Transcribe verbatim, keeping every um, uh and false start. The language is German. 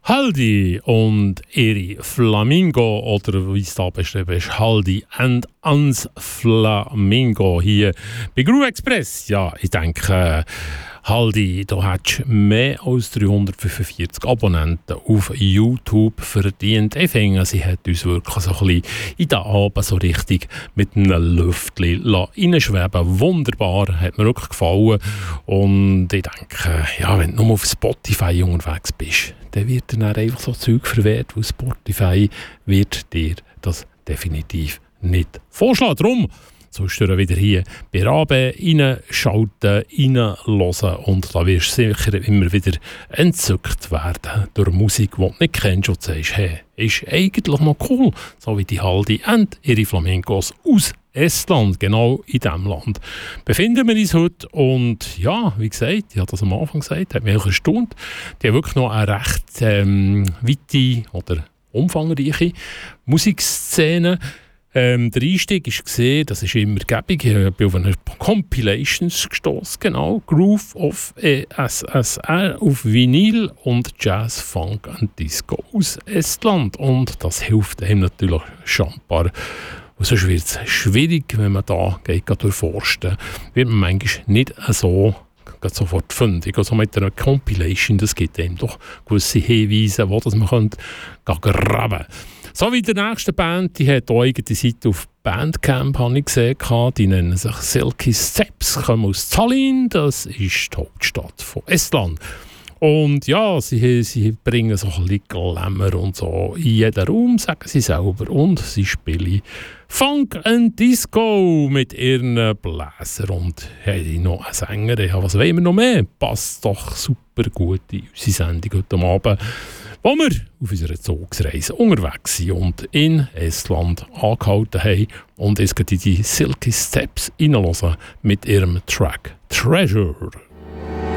Haldi und Eri Flamingo, oder wie es da beschrieben ist, Haldi and ans Flamingo hier bei Groove Express. Ja, ich denke, Haldi, da hättest du mehr als dreihundertfünfundvierzig Abonnenten auf YouTube verdient. Ich finde, sie hat uns wirklich so ein bisschen in den Abend so richtig mit einem Lüftchen reinschweben. Wunderbar, hat mir wirklich gefallen. Und ich denke, ja, wenn du nur auf Spotify unterwegs bist, dann wird dir dann einfach so Zeug verwehrt, weil Spotify wird dir das definitiv nicht vorschlagen. Darum sollst du wieder hier bei Rabe reinschalten, reinhören und da wirst du sicher immer wieder entzückt werden durch Musik, die du nicht kennst und sagst, hey, ist eigentlich noch cool, so wie die Haldi und ihre Flamingos aus Estland, genau in diesem Land befinden wir uns heute. Und ja, wie gesagt, ich habe das am Anfang gesagt, hat mich auch erstaunt, die haben wirklich noch eine recht ähm, weite oder umfangreiche Musikszene. Ähm, der Einstieg ist gesehen, das ist immer gäbig. Ich bin auf eine Compilations gestoßen, genau. Groove of E S S R auf Vinyl und Jazz, Funk und Disco aus Estland. Und das hilft einem natürlich schambar. Und sonst wird es schwierig, wenn man da geht, durchforsten. Wird man manchmal nicht so sofort fündig. Also mit einer Compilation, das gibt einem doch gewisse Hinweise, wo das man könnte graben könnte. So wie die nächste Band, die hat auch eigene Seite auf Bandcamp, habe ich gesehen. Die nennen sich Silky Steps, kommen aus Tallinn, das ist die Hauptstadt von Estland. Und ja, sie, sie bringen so ein bisschen Glamour und so in jeden Raum, sagen sie selber. Und sie spielen Funk and Disco mit ihren Bläsern. Und haben noch einen Sänger. Ja, was wollen wir noch mehr? Passt doch super gut in unsere Sendung heute Abend, wo wir auf unserer Zugsreise unterwegs sind und in Estland angehalten haben und jetzt in die Silky Steps reinhören mit ihrem Track Treasure.